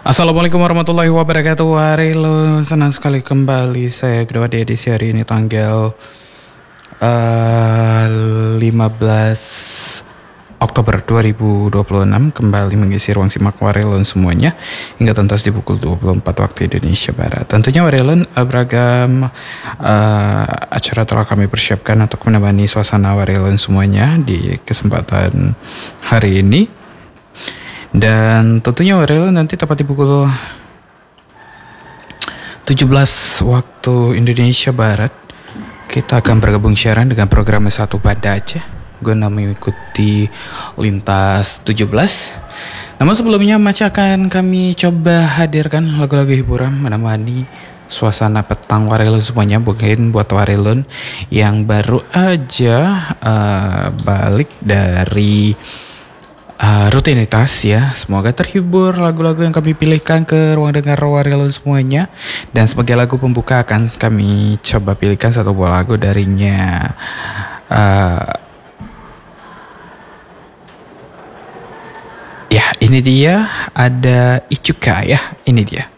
Assalamualaikum warahmatullahi wabarakatuh. Hari lo senang sekali kembali saya kedua di edisi hari ini tanggal 15 Oktober 2026 kembali mengisi ruang simak Warelon semuanya hingga tuntas di pukul 24 waktu Indonesia Barat. Tentunya Warelon beragam acara telah kami persiapkan untuk menemani suasana Warelon semuanya di kesempatan hari ini. Dan tentunya Warelon nanti tepat di pukul 17 waktu Indonesia Barat kita akan bergabung siaran dengan program Satu Banda Aceh guna mengikuti Lintas 17. Namun sebelumnya masih akan kami coba hadirkan lagu-lagu hiburan menemani suasana petang Warelon semuanya. Mungkin buat Warelon yang baru aja balik dari rutinitas ya, semoga terhibur lagu-lagu yang kami pilihkan ke ruang dengar Warelon semuanya. Dan sebagai lagu pembuka akan kami coba pilihkan satu buah lagu darinya. Ya, ini dia, ada Icuka ya, ini dia.